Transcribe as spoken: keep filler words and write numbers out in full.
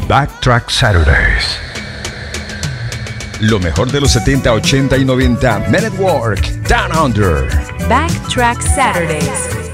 Backtrack Saturdays. Lo mejor de los setenta, ochenta y noventa. Men at Work, Down Under. Backtrack Saturdays.